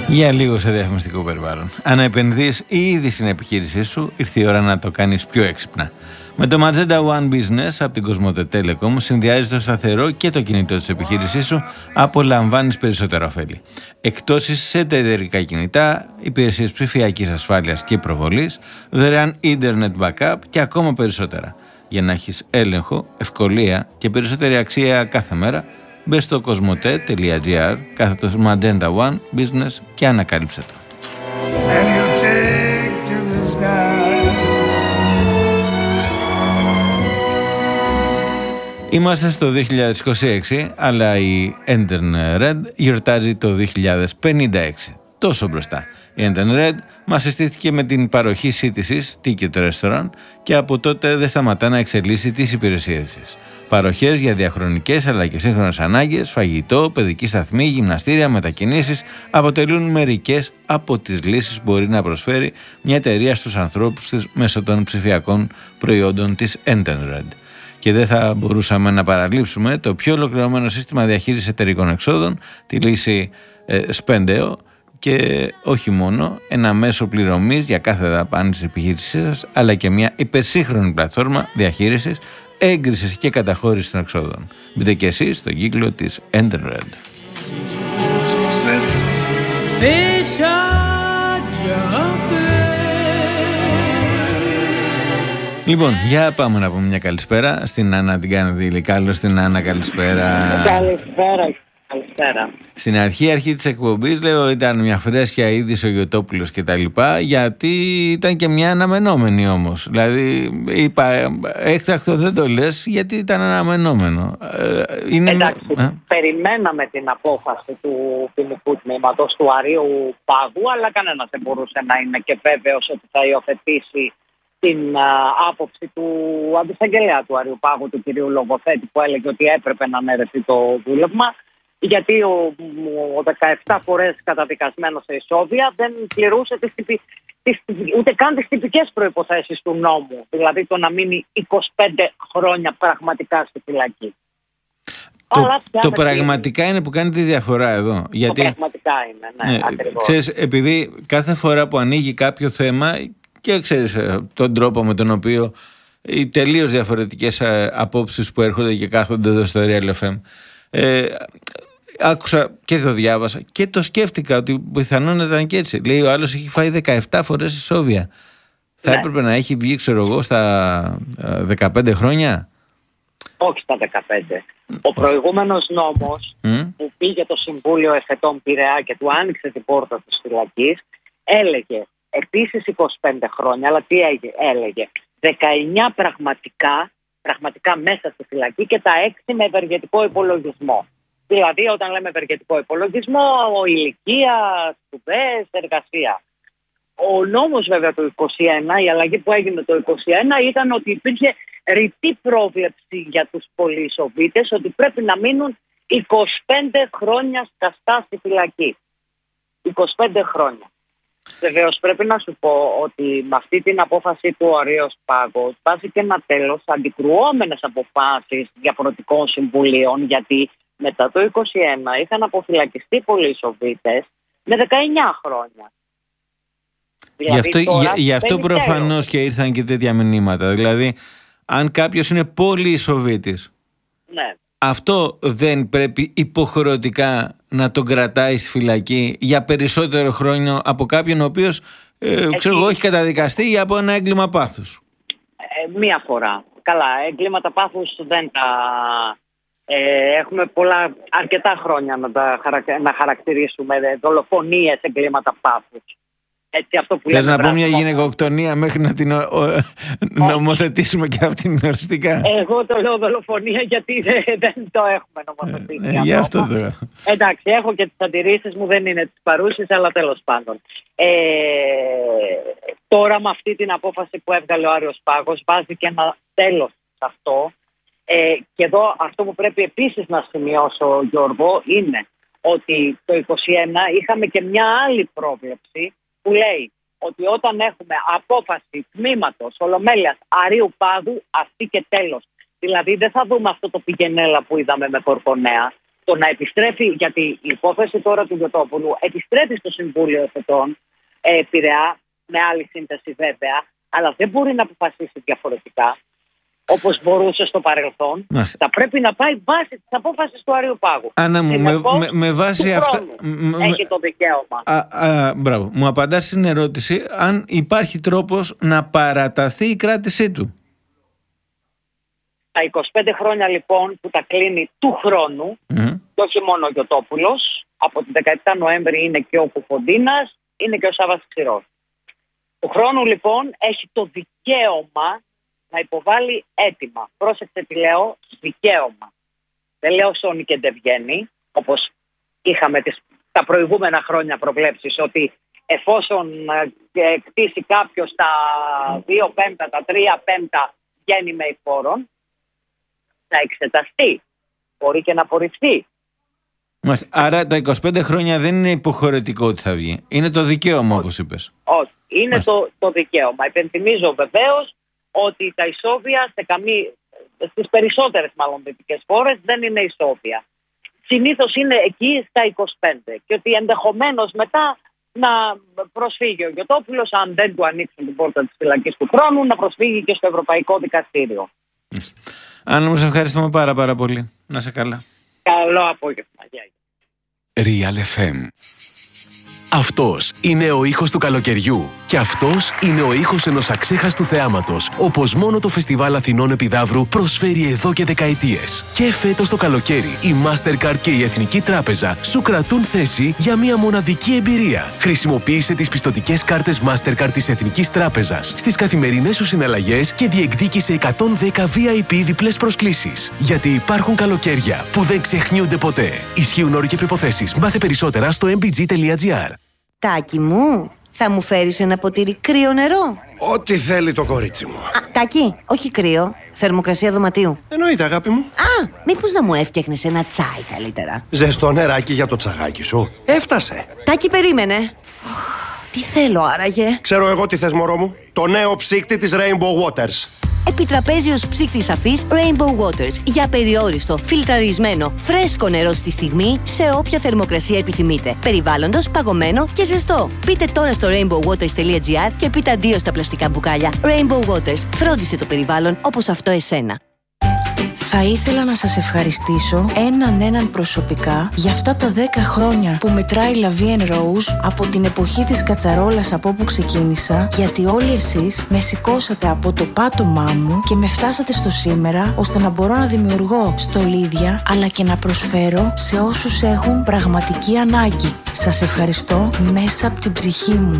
Για λίγο σε διαφημιστικό περιβάλλον. Αν επενδύεις ήδη στην επιχείρησή σου, ήρθε η ώρα να το κάνεις πιο έξυπνα. Με το Magenta One Business από την Cosmote Telecom συνδυάζεις το σταθερό και το κινητό της επιχείρησής σου, απολαμβάνεις περισσότερα ωφέλη. Εκτόσεις σε εταιρικά κινητά, υπηρεσίες ψηφιακής ασφάλειας και προβολής, δωρεάν Internet Backup και ακόμα περισσότερα. Για να έχεις έλεγχο, ευκολία και περισσότερη αξία κάθε μέρα, μπες στο cosmote.gr κάθετος Magenta One Business και ανακάλυψε το. Είμαστε στο 2026, αλλά η Enter Red γιορτάζει το 2056. Τόσο μπροστά. Η Enter Red μας συστήθηκε με την παροχή σύντησης Ticket Restaurant και από τότε δεν σταματά να εξελίσσει τις υπηρεσίες της. Παροχές για διαχρονικές αλλά και σύγχρονες ανάγκες, φαγητό, παιδική σταθμή, γυμναστήρια, μετακινήσεις αποτελούν μερικές από τις λύσεις που μπορεί να προσφέρει μια εταιρεία στους ανθρώπους της μέσω των ψηφιακών προϊόντων της Enter Red. Και δεν θα μπορούσαμε να παραλείψουμε το πιο ολοκληρωμένο σύστημα διαχείρισης εταιρικών εξόδων, τη λύση Spendeo, και όχι μόνο ένα μέσο πληρωμής για κάθε δαπάνη της επιχείρησής σας, αλλά και μια υπερσύγχρονη πλατφόρμα διαχείρισης, έγκρισης και καταχώρησης των εξόδων. Μπείτε και εσείς στον κύκλο της Enter Red. Λοιπόν, για πάμε να πούμε μια καλησπέρα στην Άννα, την κάνετε υλικάλο. Στην Άννα, καλησπέρα. Καλησπέρα. Στην αρχή της εκπομπής λέω ήταν μια φρέσκια είδηση ο Γιωτόπουλος και τα λοιπά, γιατί ήταν και μια αναμενόμενη όμως. Δηλαδή είπα έκτακτο δεν το λες γιατί ήταν αναμενόμενο. Εντάξει, περιμέναμε την απόφαση του ποινικού τμήματος του Αρείου Πάγου, αλλά κανένας δεν μπορούσε να είναι και βέβαιος ότι θα υιοθετήσει την άποψη του αντισαγγελέα του Αρείου Πάγου, του κυρίου Λογοθέτη, που έλεγε ότι έπρεπε να αναιρεθεί το δούλευμα, γιατί ο 17 φορές καταδικασμένος σε ισόβια δεν πληρούσε ούτε καν τις τυπικές προϋποθέσεις του νόμου, δηλαδή το να μείνει 25 χρόνια πραγματικά στη φυλακή. Το πραγματικά είναι που κάνει τη διαφορά εδώ. Γιατί, το πραγματικά είναι, ναι, ακριβώς. Ξέρεις, επειδή κάθε φορά που ανοίγει κάποιο θέμα, και ξέρεις τον τρόπο με τον οποίο οι τελείως διαφορετικές απόψεις που έρχονται και κάθονται εδώ στο Real FM, άκουσα και το διάβασα και το σκέφτηκα ότι πιθανόν ήταν και έτσι. Λέει ο άλλος έχει φάει 17 φορές ισόβια. Θα έπρεπε να έχει βγει, ξέρω εγώ, στα 15 χρόνια. Όχι στα 15. Ο προηγούμενος νόμος που πήγε το Συμβούλιο Εφετών Πειραιά και του άνοιξε την πόρτα της φυλακής έλεγε επίσης 25 χρόνια, αλλά τι έλεγε? 19 πραγματικά μέσα στη φυλακή και τα 6 με ευεργετικό υπολογισμό. Δηλαδή, όταν λέμε ευεργετικό υπολογισμό, ηλικία, σπουδές, εργασία. Ο νόμος βέβαια το 21, η αλλαγή που έγινε το 21 ήταν ότι υπήρχε ρητή πρόβλεψη για τους πολυεισοβήτες ότι πρέπει να μείνουν 25 χρόνια σκαστά στη φυλακή. 25 χρόνια. Βεβαίως πρέπει να σου πω ότι με αυτή την απόφαση του Αρείου Πάγου βάζει και ένα τέλος αντικρουόμενες αποφάσεις διαφορετικών συμβουλίων, γιατί μετά το 21 είχαν αποφυλακιστεί πολυεισοβήτες με 19 χρόνια. Γι' αυτό προφανώς και ήρθαν και τέτοια μηνύματα. Δηλαδή, αν κάποιος είναι πολυεισοβήτης, ναι, αυτό δεν πρέπει υποχρεωτικά να τον κρατάει στη φυλακή για περισσότερο χρόνο από κάποιον ο οποίος έχει καταδικαστεί για από ένα έγκλημα πάθους? Μία φορά. Καλά, έγκληματα πάθους δεν τα... έχουμε αρκετά χρόνια να χαρακτηρίσουμε δολοφονίες, εγκλήματα πάθους. Έτσι, αυτό που θες να πω μια γυναικοκτονία μέχρι να την νομοθετήσουμε και αυτήν οριστικά? Εγώ το λέω δολοφονία γιατί δεν το έχουμε νομοθετήσει. Γι' αυτό το... Εντάξει, έχω και τις αντιρρήσεις μου, δεν είναι τις παρούσεις, αλλά τέλος πάντων. Τώρα με αυτή την απόφαση που έβγαλε ο Άρειος Πάγος βάζει και ένα τέλος σε αυτό. Και εδώ αυτό που πρέπει επίσης να σημειώσω, Γιώργο, είναι ότι το 21 είχαμε και μια άλλη πρόβλεψη που λέει ότι όταν έχουμε απόφαση τμήματος Ολομέλειας Αρείου Πάγου, αυτή και τέλος. Δηλαδή δεν θα δούμε αυτό το πηγενέλα που είδαμε με Κορκονέα. το να επιστρέφει, γιατί η υπόθεση τώρα του Γιωτόπουλου επιστρέφει στο Συμβούλιο Εφετών Πειραιά, με άλλη σύνθεση βέβαια, αλλά δεν μπορεί να αποφασίσει διαφορετικά όπως μπορούσε στο παρελθόν. Θα πρέπει να πάει βάσει της απόφασης του Αριοπάγου. Άννα μου, με βάση αυτά έχει το δικαίωμα. Μπράβο. Μου απαντάς στην ερώτηση αν υπάρχει τρόπος να παραταθεί η κράτησή του. Τα 25 χρόνια λοιπόν που τα κλείνει του χρόνου, και όχι μόνο ο Γιωτόπουλος, από την 17 Νοέμβρη είναι και ο Κουφοντίνας, είναι και ο Σάββας Ξηρός. Του χρόνου λοιπόν έχει το δικαίωμα να υποβάλει αίτημα. Πρόσεξε τι λέω, δικαίωμα. Δεν λέω σώνει και δεν βγαίνει, όπως είχαμε τα προηγούμενα χρόνια προβλέψεις, ότι εφόσον κτίσει κάποιος τα 2 πέμπτα, τα 3 πέμπτα βγαίνει με εφόρον, θα εξεταστεί. Μπορεί και να απορριφθεί. Άρα τα 25 χρόνια δεν είναι υποχρεωτικό ότι θα βγει. Είναι το δικαίωμα, όπως είπες. Όχι. Είναι το δικαίωμα. Υπενθυμίζω βεβαίως ότι τα ισόβια στις περισσότερες μάλλον δυτικές χώρες δεν είναι ισόβια. Συνήθως είναι εκεί στα 25. Και ότι ενδεχομένως μετά να προσφύγει ο Γιωτόπουλος, αν δεν του ανοίξουν την πόρτα της φυλακής του χρόνου, να προσφύγει και στο Ευρωπαϊκό Δικαστήριο. Άννα μου, σε ευχαριστούμε πάρα πολύ. Να σε καλά. Καλό απόγευμα. Real FM. Αυτός είναι ο ήχος του καλοκαιριού. Και αυτός είναι ο ήχος ενός αξέχαστου θεάματος, όπως μόνο το Φεστιβάλ Αθηνών Επιδαύρου προσφέρει εδώ και δεκαετίες. Και φέτος το καλοκαίρι, η Mastercard και η Εθνική Τράπεζα σου κρατούν θέση για μια μοναδική εμπειρία. Χρησιμοποίησε τις πιστωτικές κάρτες Mastercard της Εθνικής Τράπεζας στις καθημερινές σου συναλλαγές και διεκδίκησε 110 VIP διπλές προσκλήσεις. Γιατί υπάρχουν καλοκαίρια που δεν ξεχνιούνται ποτέ. Ισχύουν όροι και προϋποθέσεις. Μάθε περισσότερα στο mbg.gr. Τάκη μου, θα μου φέρεις ένα ποτήρι κρύο νερό? Ό,τι θέλει το κορίτσι μου. Τάκη, όχι κρύο, θερμοκρασία δωματίου. Εννοείται, αγάπη μου. Μήπως να μου έφτιαχνες ένα τσάι καλύτερα? Ζεστό νεράκι για το τσαγάκι σου. Έφτασε. Τάκη, περίμενε. Τι θέλω άραγε? Ξέρω εγώ τι θες, μωρό μου. Το νέο ψύκτη της Rainbow Waters. Επιτραπέζιος ψύκτης αφής Rainbow Waters. Για περιόριστο, φιλτραρισμένο, φρέσκο νερό στη στιγμή, σε όποια θερμοκρασία επιθυμείτε. Περιβάλλοντος, παγωμένο και ζεστό. Πείτε τώρα στο rainbowwaters.gr και πείτε αντίο στα πλαστικά μπουκάλια. Rainbow Waters. Φρόντισε το περιβάλλον όπως αυτό εσένα. Θα ήθελα να σας ευχαριστήσω έναν προσωπικά για αυτά τα 10 χρόνια που μετράει La Vie en Rose από την εποχή της κατσαρόλας από όπου ξεκίνησα, γιατί όλοι εσείς με σηκώσατε από το πάτωμά μου και με φτάσατε στο σήμερα, ώστε να μπορώ να δημιουργώ στολίδια αλλά και να προσφέρω σε όσους έχουν πραγματική ανάγκη. Σας ευχαριστώ μέσα από την ψυχή μου.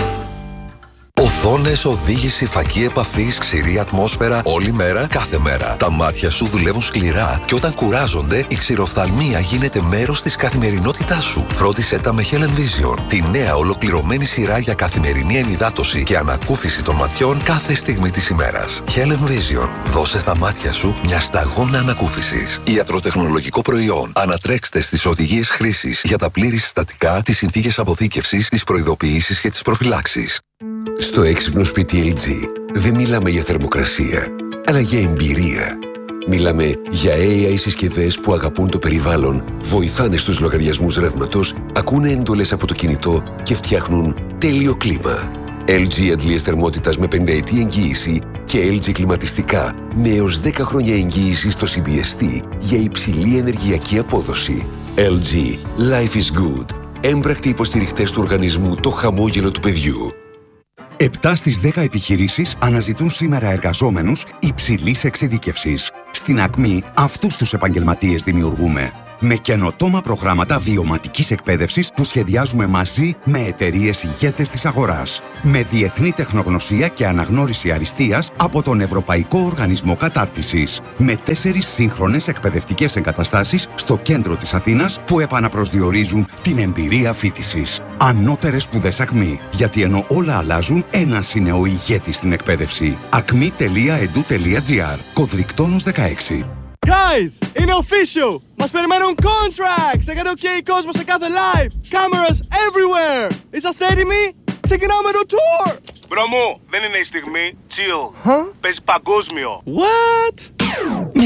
Οθόνες, οδήγηση, φακή επαφής, ξηρή ατμόσφαιρα, όλη μέρα, κάθε μέρα. Τα μάτια σου δουλεύουν σκληρά και όταν κουράζονται, η ξηροφθαλμία γίνεται μέρος της καθημερινότητάς σου. Φρόντισέ τα με Helen Vision, τη νέα ολοκληρωμένη σειρά για καθημερινή ενυδάτωση και ανακούφιση των ματιών κάθε στιγμή της ημέρας. Helen Vision, δώσε στα μάτια σου μια σταγόνα ανακούφισης. Ιατροτεχνολογικό προϊόν. Ανατρέξτε στις οδηγίες χρήσης για τα πλήρη συστατικά, τις συνθήκες αποθήκευσης, τις προειδοποιήσεις και τις προφυλάξεις. Στο έξυπνο σπίτι LG δεν μιλάμε για θερμοκρασία, αλλά για εμπειρία. Μιλάμε για AI συσκευές που αγαπούν το περιβάλλον, βοηθάνε στους λογαριασμούς ρεύματος, ακούνε εντολές από το κινητό και φτιάχνουν τέλειο κλίμα. LG αντλίες θερμότητας με 5ετή εγγύηση και LG κλιματιστικά με έως 10 χρόνια εγγύηση στο CBST για υψηλή ενεργειακή απόδοση. LG. Life is good. Έμπρακτοι υποστηριχτές του οργανισμού Το Χαμόγελο του Παιδιού. 7 στις 10 επιχειρήσεις αναζητούν σήμερα εργαζόμενους υψηλής εξειδίκευσης. Στην Ακμή αυτούς τους επαγγελματίες δημιουργούμε. Με καινοτόμα προγράμματα βιωματικής εκπαίδευσης που σχεδιάζουμε μαζί με εταιρείες ηγέτες της αγοράς. Με διεθνή τεχνογνωσία και αναγνώριση αριστείας από τον Ευρωπαϊκό Οργανισμό Κατάρτισης. Με 4 σύγχρονες εκπαιδευτικές εγκαταστάσεις στο κέντρο της Αθήνας που επαναπροσδιορίζουν την εμπειρία φοιτησης. Ανώτερες σπουδές Ακμή. Γιατί ενώ όλα αλλάζουν, ένας είναι ο ηγέτης στην εκπαίδευση. acme.edu.gr. Κωδρικτόνος 16. Guys, είναι official! Μας περιμένουν contracts! Έκανε OK κόσμο σε κάθε live! Cameras everywhere! Είσαστε έτοιμοι? Ξεκινάμε το tour! Μπρο μου, δεν είναι η στιγμή. Chill. Παίζει παγκόσμιο. What? Με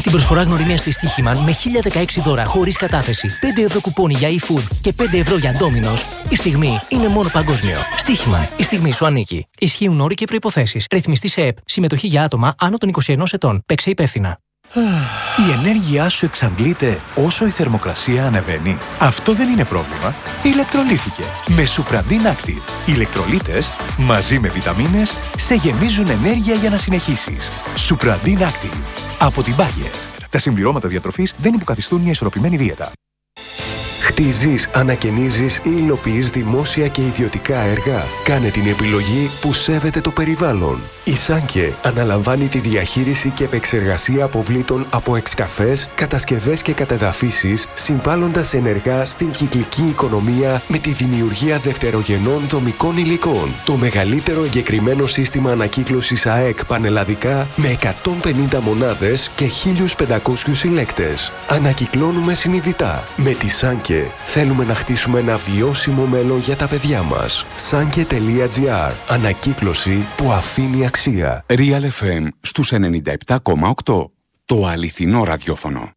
την προσφορά γνωριμίας της Στίχημαν με 1016 δώρα χωρίς κατάθεση, 5 ευρώ κουπόνι για eFood και 5 ευρώ για Domino's, η στιγμή είναι μόνο παγκόσμιο. Στίχημαν, η στιγμή σου ανήκει. Ισχύουν όροι και προϋποθέσεις. Ρυθμιστή σε ΕΠ. Συμμετοχή για άτομα άνω των 21 ετών. Παίξε υπεύθυνα. Η ενέργειά σου εξαντλείται όσο η θερμοκρασία ανεβαίνει. Αυτό δεν είναι πρόβλημα. Ηλεκτρολύθηκε με Supradin Active. Οι ηλεκτρολίτες μαζί με βιταμίνες σε γεμίζουν ενέργεια για να συνεχίσεις. Supradin Active από την Bayer. Τα συμπληρώματα διατροφής δεν υποκαθιστούν μια ισορροπημένη δίαιτα. Χτίζεις, ανακαινίζεις ή υλοποιείς δημόσια και ιδιωτικά έργα. Κάνε την επιλογή που σέβεται το περιβάλλον. Η Σάνκε αναλαμβάνει τη διαχείριση και επεξεργασία αποβλήτων από εξκαφές, κατασκευές και κατεδαφίσεις, συμβάλλοντας ενεργά στην κυκλική οικονομία με τη δημιουργία δευτερογενών δομικών υλικών. Το μεγαλύτερο εγκεκριμένο σύστημα ανακύκλωσης ΑΕΚ πανελλαδικά με 150 μονάδες και 1.500 συλλέκτες. Ανακυκλώνουμε συνειδητά. Με τη Σάνκε θέλουμε να χτίσουμε ένα βιώσιμο μέλλον για τα παιδιά μας. Sanke.gr. Ανακύκλωση που αφήνει αξία. Real FM στους 97,8. Το αληθινό ραδιόφωνο.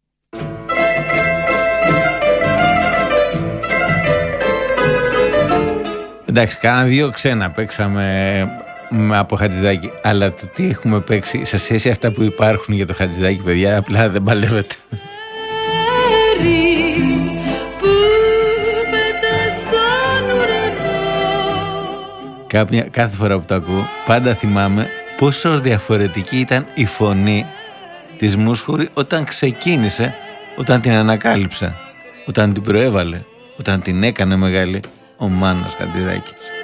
Εντάξει, κάνα 2 ξένα παίξαμε από Χατζηδάκη, αλλά το τι έχουμε παίξει σε σχέση αυτά που υπάρχουν για το Χατζηδάκη, παιδιά, απλά δεν παλεύεται. Κάθε φορά που το ακούω, πάντα θυμάμαι πόσο διαφορετική ήταν η φωνή της Μούσχουρη όταν ξεκίνησε, όταν την ανακάλυψα, όταν την προέβαλε, όταν την έκανε μεγάλη ο Μάνος Χατζηδάκης.